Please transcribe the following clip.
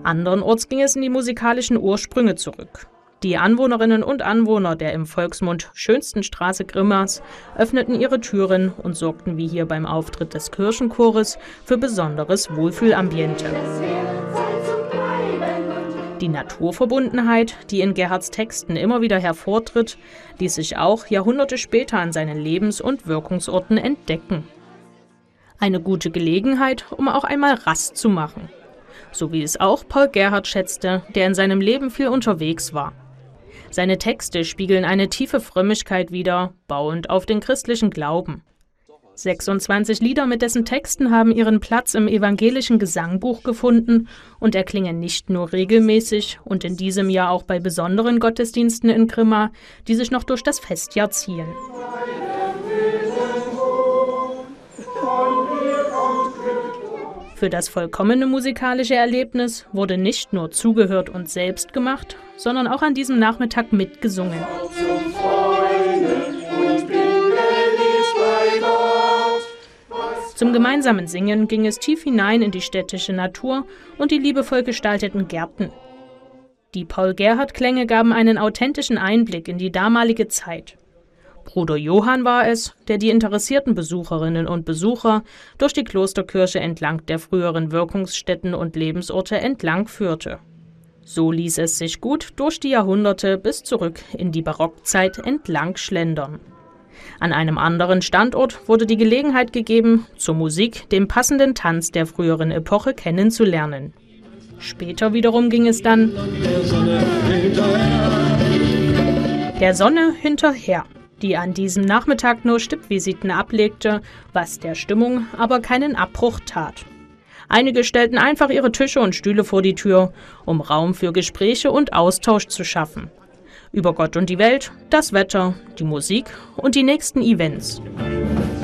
Andernorts ging es in die musikalischen Ursprünge zurück. Die Anwohnerinnen und Anwohner der im Volksmund schönsten Straße Grimmas öffneten ihre Türen und sorgten wie hier beim Auftritt des Kirchenchores für besonderes Wohlfühlambiente. Die Naturverbundenheit, die in Gerhards Texten immer wieder hervortritt, ließ sich auch Jahrhunderte später an seinen Lebens- und Wirkungsorten entdecken. Eine gute Gelegenheit, um auch einmal Rast zu machen. So wie es auch Paul Gerhardt schätzte, der in seinem Leben viel unterwegs war. Seine Texte spiegeln eine tiefe Frömmigkeit wider, bauend auf den christlichen Glauben. 26 Lieder mit dessen Texten haben ihren Platz im evangelischen Gesangbuch gefunden und erklingen nicht nur regelmäßig und in diesem Jahr auch bei besonderen Gottesdiensten in Grimma, die sich noch durch das Festjahr ziehen. Für das vollkommene musikalische Erlebnis wurde nicht nur zugehört und selbst gemacht, sondern auch an diesem Nachmittag mitgesungen. Zum gemeinsamen Singen ging es tief hinein in die städtische Natur und die liebevoll gestalteten Gärten. Die Paul-Gerhardt-Klänge gaben einen authentischen Einblick in die damalige Zeit. Bruder Johann war es, der die interessierten Besucherinnen und Besucher durch die Klosterkirche entlang der früheren Wirkungsstätten und Lebensorte entlang führte. So ließ es sich gut durch die Jahrhunderte bis zurück in die Barockzeit entlang schlendern. An einem anderen Standort wurde die Gelegenheit gegeben, zur Musik den passenden Tanz der früheren Epoche kennenzulernen. Später wiederum ging es dann der Sonne hinterher, die an diesem Nachmittag nur Stippvisiten ablegte, was der Stimmung aber keinen Abbruch tat. Einige stellten einfach ihre Tische und Stühle vor die Tür, um Raum für Gespräche und Austausch zu schaffen. Über Gott und die Welt, das Wetter, die Musik und die nächsten Events.